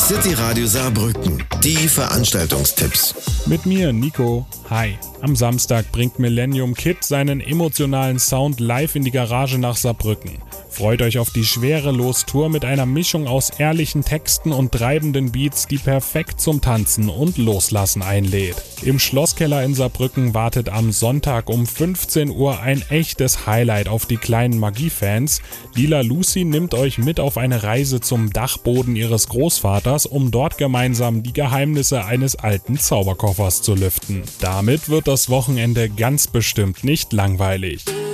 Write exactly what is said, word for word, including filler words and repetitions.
City Radio Saarbrücken. Die Veranstaltungstipps. Mit mir, Nico. Hi. Am Samstag bringt Millennium Kid seinen emotionalen Sound live in die Garage nach Saarbrücken. Freut euch auf die Schwerelos-Tour mit einer Mischung aus ehrlichen Texten und treibenden Beats, die perfekt zum Tanzen und Loslassen einlädt. Im Schlosskeller in Saarbrücken wartet am Sonntag um fünfzehn Uhr ein echtes Highlight auf die kleinen Magie-Fans. Lila Lucy nimmt euch mit auf eine Reise zum Dachboden ihres Großvaters, um dort gemeinsam die Geheimnisse eines alten Zauberkoffers zu lüften. Damit wird das Wochenende ganz bestimmt nicht langweilig.